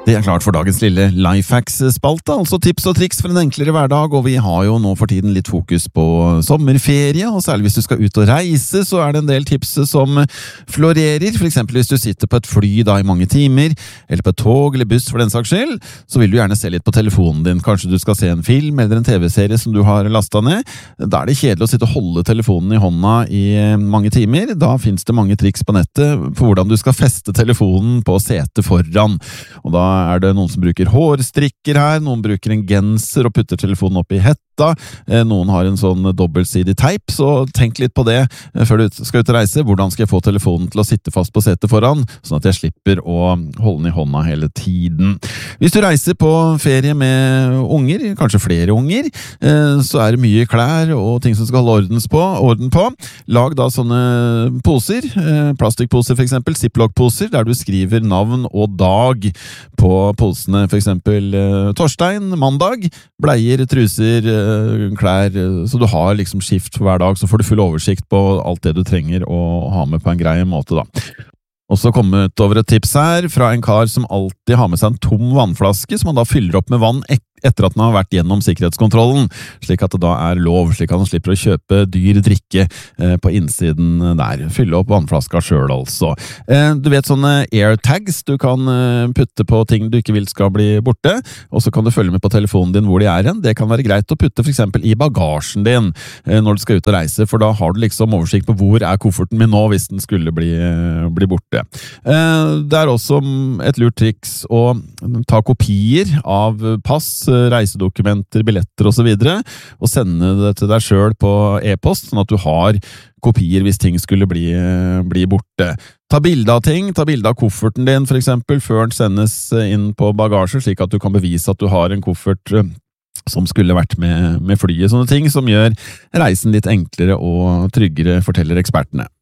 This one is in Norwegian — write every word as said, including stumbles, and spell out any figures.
Det er klart for dagens lille Lifehacks-spalte, altså tips og triks for en enklere hverdag, og vi har jo nå for tiden litt fokus på sommerferie, og særlig hvis du skal ut og reise, så er det en del tips som florerer. For eksempel hvis du sitter på et fly da i mange timer, eller på et tog eller buss for den saks skyld, så vil du gjerne se litt på telefonen din. Kanskje du skal se en film eller en tv-serie som du har lastet ned. Da er det kjedelig å sitte og holde telefonen i hånda i mange timer. Da finnes det mange triks på nettet for hvordan du skal feste telefonen på setet foran, og da er det noen som bruker hårstrikker her, noen bruker en genser og putter telefonen opp i hetta, noen har en sånn dobbeltsidig teip, så tenk litt på det før du skal ut og reise. Hvordan skal jeg få telefonen til å sitte fast på setet foran, sånn at jeg slipper å holde den i hånda hele tiden. Hvis du reiser på ferie med unger, kanskje flere unger, så er det mye klær og ting som skal holde ordens på, orden på. Lag da sånne poser, plastikkposer for eksempel, Ziploc-poser, der du skriver navn og dag på posene, for eksempel eh, Torstein, mandag, bleier, truser, eh, klær, så du har liksom skift for hver dag, så får du full oversikt på alt det du trenger å ha med på en grei måte da. Og så kommet over et tips her fra en kar som alltid har med seg en tom vannflaske, som han da fyller opp med vann ek etter at den har vært gjennom sikkerhetskontrollen, slik at det da er lov, slik at han slipper å kjøpe dyr drikke eh, på innsiden der. Fylle opp vannflaska selv altså. Eh, du vet sånne airtags du kan eh, putte på ting du ikke vil skal bli borte, og så kan du følge med på telefonen din hvor de er hen. Det kan være greit å putte for eksempel i bagasjen din eh, når du skal ut og reise, for da har du liksom oversikt på hvor er kofferten min nå hvis den skulle bli, eh, bli borte. Eh, det er også et lurt triks å ta kopier av pass, reisedokumenter, billetter og så videre, og sende det til deg selv på e-post, sånn at du har kopier hvis ting skulle bli, bli borte. Ta bilde av ting, ta bilde av kofferten din for eksempel, før den sendes inn på bagasje, slik at du kan bevise at du har en koffert som skulle vært med, med flyet. Sånne ting som gjør reisen litt enklere og tryggere, forteller ekspertene.